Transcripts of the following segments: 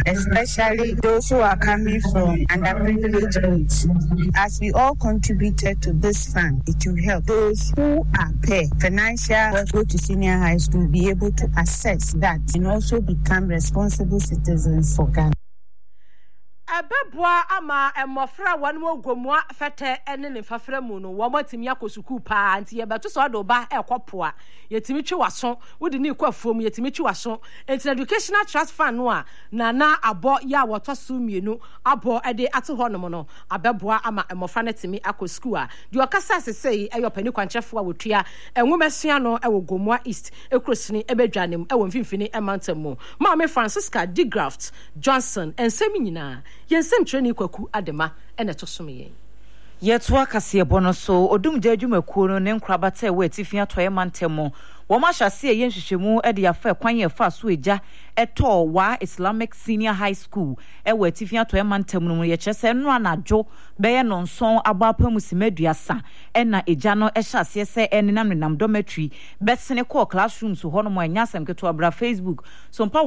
especially those who are coming from underprivileged homes. As we all contributed to this fund, it will help those who are financial go to senior high school be able to access that and also become responsible citizens for Ghana. Abeboa ama emofra wanwo gomua fete ene ne fafra mu no wo matimi akosuku pa anti ye beto so do ba ekopoa yetimi twi waso wodi ni kwafuom yetimi twi waso enti educational trust fund no a na abo ya woto so mienu abo ede ato honom no abeboa ama emofra ne timi akosuku a de okasa sesei eyo pani kwanchefo a wotua enwomesua no ewo gomua east ekrosini ebedwanem ewo mfimfini emantamu Maame Francisca Digraft Johnson ensemi nyina yensem training kwaku adema ene tosome yen yeto akase bono so odum jadwumakuo no ne nkrabata we tifia toye mantemo wo ma hyase yen hwehwemu e de afa kwan ye fa so eja eto wa Islamic Senior High School e we tifia toye mantemo no ye kyese no anadwo be ye no nson abapamu simaduasa e na eja no e hyase se enenam dormitory besene call classrooms ho no mo anyasem keto abra Facebook so mpa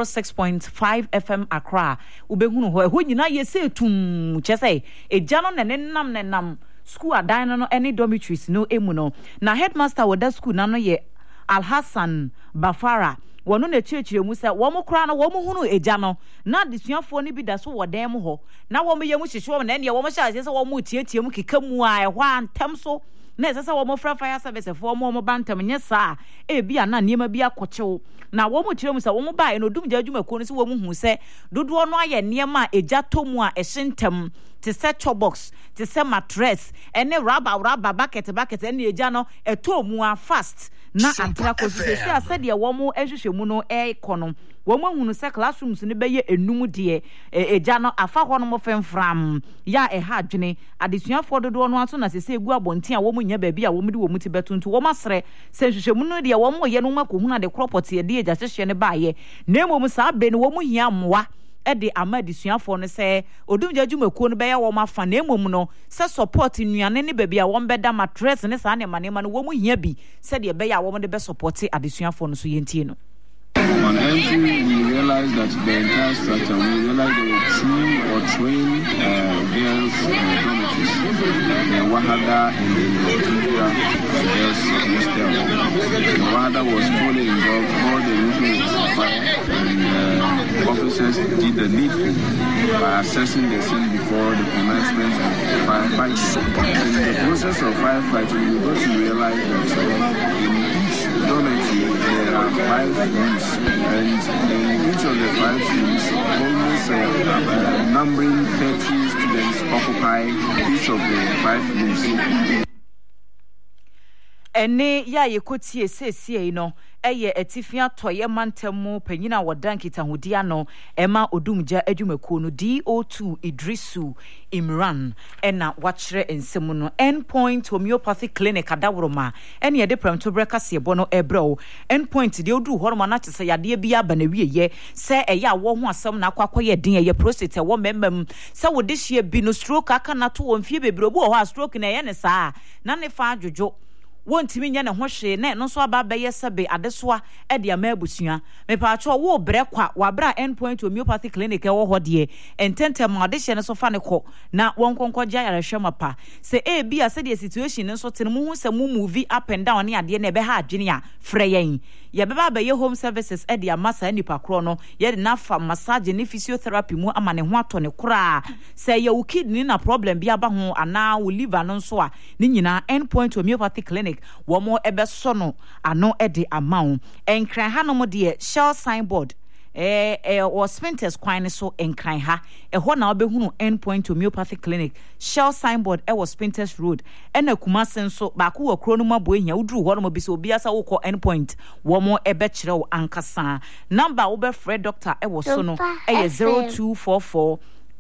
106.5 FM Accra ubehunu ho nyina ye se tum kyese eja no nenam school adan no any dormitories no emu no na headmaster wo da school na no ye Al Hassan Bafara wono na chiechire mu se wo mo kra no wo mo hunu eja no na desuafo ni bi da so wo dan mu ho na wo mo ye mu hyehye wo na ne wo mo sha se wo mo tietie mu kekamu a ehwa antem so na sese wo mo fra fire service fo mo bantam nye saa e bia na niema bia kochew na wo mo kire mu se wo mo bae no dum jadwumakuo no se wo mo hu se dodo no aye niema eja tomu a ehyentem te set box te set mattress ene rubber bucket ene eja no etomu a fast na antra ko se asede wo mo ehwehwemu no kono wo mo hunu se classrooms ne beye enum de eja no afa ho no mo femfram ya ha adwene adesuafo dodo no aso na se egu abonten a wo mo nya ba bi a wo mo de wo muti betuntu wo masre se hwehwemu no de wo mo ye no makohunu ade cropot ye de eja hyehye ne baaye na emom sa be ne wo mo hia moa ede amadisuafo no se odum jadwumakuo no be ya wo mafa na emom no se support nuane ne baabi a wo mbeda mattress ne sa ne manema no wo mo hia bi se de be ya wo mo de be support adesuafo no so yentie no. On entry, we realized that the entire structure, we realized there were 2 or 3 girls dormitories. The Wahada and the Nigeria girls hostel. The Wahada was fully involved, all the roofing was fire, and officers did the needful by assessing the scene before the commencement of firefighting. In the process of firefighting, we got to realize that in each dormitory there are 5 rooms. And in each of the 5 rooms, almost numbering 30 students occupy each of the 5 rooms. Ene ya yekotie sesie no eye etifia toye mantemu panyina wodankita hodia no ema odumja adwumakuo no DO2 Idrisu Imran ena wachre ensemu no Endpoint Homeopathy Clinic adaworoma ene ye de pramto breka sebo no ebro Endpoint de odu horoma na chese yade bia ba na wieye se eya wo ho asem na akwakoye den ye prostate wo memam se wo de hie bi no stroke aka na to wo mfie bebre obu ho stroke na ye ne saa na ne fa adwojo wontimi nya ne ho hwe na no so aba beye sebe adesoa e de ama abusua me pa cho wo bre kwa wa bra Endpoint Homeopathy Clinic e wo ho de ententem ade hye ne so fa ne ko na wonkonko gya yare hwe mapa se e bia se de situation ne so tene mu hu se mu movie up and down ne ade ne be ha adwene a frɛ yen ye beba be ye home services e de amasa nipa kro no ye de na fa massage ne physiotherapy mu ama ne ho ato ne kra se ye wo kidney na problem bia ba ho ana wo liver no so a ne nyina Endpoint Homeopathy Clinic womo ebe sono ano ede amount enkran ha no mo de shell signboard or Spinters kwan so enkran ha ho na obehunu Endpoint Homeopathy Clinic shell signboard was Spinters Road ena Kumasen so ba ko wakro no mabo ehia uduru ho no mo bi so obi asa wo ko Endpoint womo ebe kire wo ankasa number wo be Fred doctor was so no 0244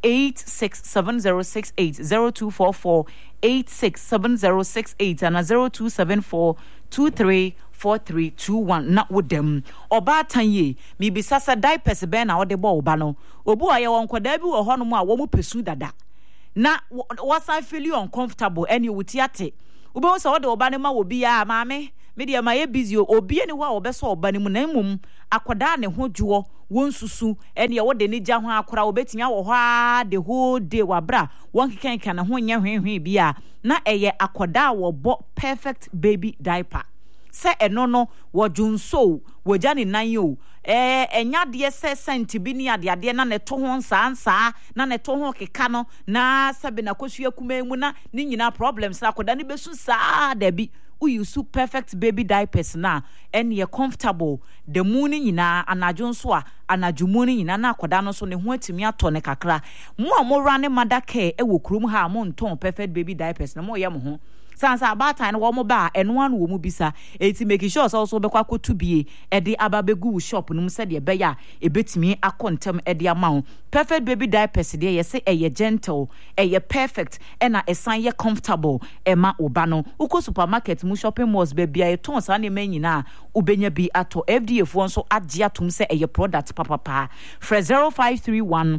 867068 0244 867068 and 0274 234321 na wodem oba tanye mi bisasa diapers be na wode bo oba no obu aye won koda bi wo ho no mu a wo mu pesu dada na wasa feel uncomfortable any wutiate obo so wode oba ne ma obi ya maame me de ma ye busy obi ani ho a obeso oba ne mu na mmom akoda ne hodwo won susu ene wo de ne gya ho akora obetinya wo ha the whole day wabra won kekenka na ho nya hwenhwen bia na eye akoda wo bo perfect baby diaper se eno no wo junso wo jani nan yo enya de se senti bi ni ade na ne to ho nsa na ne to ho keka no na sabe na kosua kuma mu na ni nyina problems na akoda ne besu saa da bi you super perfect baby diapers na and you're comfortable the morning nyina anajo nso a anajumu ni nyina na akoda no so ne ho atimi ato ne kakra mo rane mother care e wo kurum ha mo nton perfect baby diapers na mo ye mo ho sansa abata na wo mo ba eno anu wo mu bisa eti make sure so be kwako to bie e de ababegu shop no se de be ya e betimi akontem e de ama ho perfect baby diapers de ye se e gentle e perfect e na esan ye comfortable e ma oba no uko supermarket mu shopping malls be bia e ton sa ne manyina ubenya bi ato FDA fo nso agye atom se e product papa for 0531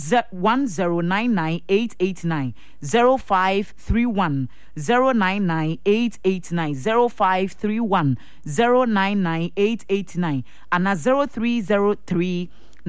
1099889 0531 099889 0531 099889 and 0303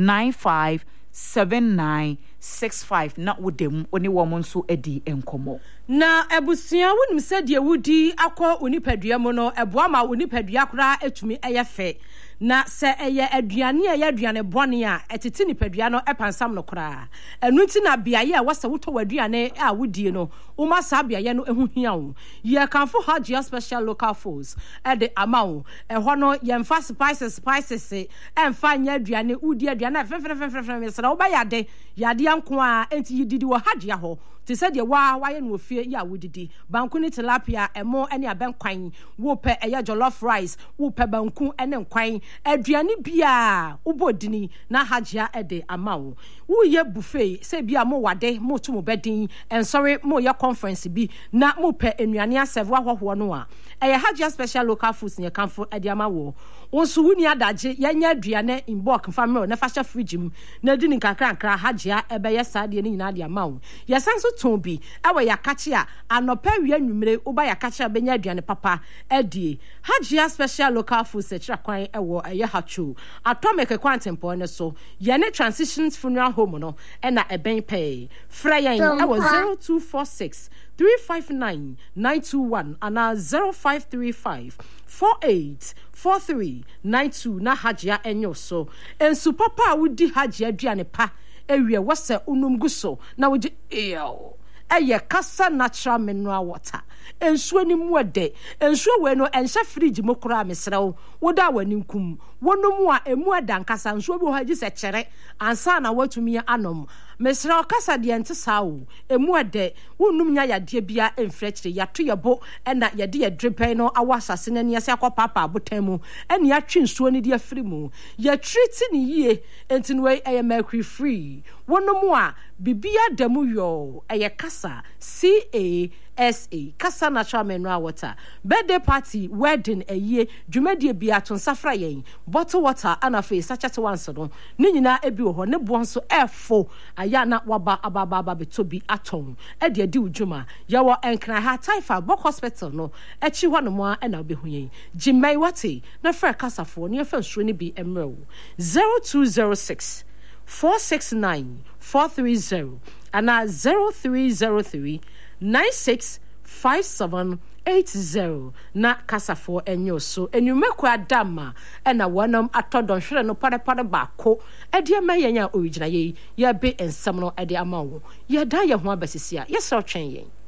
957965 na wodem oni wo nso edi enkomo na ebusua wonim se de wudi akọ onipadua mu no eboa ma onipadua kora etumi eyefe na se eye aduane aduane bone a etete nipadua no epansam no kora enu nti na biaye a wasa woto waduane a wodie no uma sa biaye no ehu hia wo ye kanfo Hajia special local foods e de amawo ho no ye mfa spices emfa nya aduane wudi aduane fefefefefefe mesra wo ba yade anko a enti yididi wo Hajia ho ti said ye wa ye no fie ya wodidi banku ni tilapia emo ene abenkwan wo pe eye jollof rice wo pe banku ene nkwan aduane bia ubodini na Hajia ede amawo wo ye buffet se bia mo wade mo to mo bedin en sorry mo ye conference bi na mo pe enuane asevo ahoho no a eye Hajia special local foods ne kanfo ede amawo wonso wuni adaje yenya aduane in bulk family na fasha fridge mu na di ni kakra Hajia ebe ye sade ni nyina de amawo ye sanso tombi ewe yakache a anopa wi anwumre uba yakache benya aduane papa edie Hajia special local foods sekira kwan ewo eye hacho atomeke kwantempo ne so ye ne transitions funeral home no na eben pay frayen ewo 0246 359 921 and 0535 484392 na Hajia enyo so ensu papa wudi Hajia aduane pa ewie wose unumguso na woje eye kasa natural mineral water ensuo ni mu ede ensuo we no enhye fridge mokora mesrew woda waninkum wonum a emu ada kasa ensuo bi ho agi se kere ansa na watumi anom mesrew kasa de ente sawo emu ede wonum nya yade bia enfrekire yato yebo na yade ye dripen no awasase na ne ase akopapa abotan mu ene atwe ensuo ni de afiri mu ye treat ni yie enti no eye mercury free wonum a bibia damu yo eye kasa CASA kasa natural mineral water birthday party wedding eye dwumadie bia to nsafra yen bottle water anafe sachet once no ni nyina ebi ho ne bo nso efo aya na waba ababa betobi aton e de di udwuma yawo enkran ha Taifa Bok Hospital no echi hɔ no mo a na obehu yen Jimai wate na fra kasafo ne fa nsuo ne bi emrew 0206 469 430 and 0303 965780 na kasafo enyo so enyumeku adama na wonam atodon hwere no pare baako ede ma yenya original ye be ensam no ede amawo ye da ye ho abasisia ye so twen yen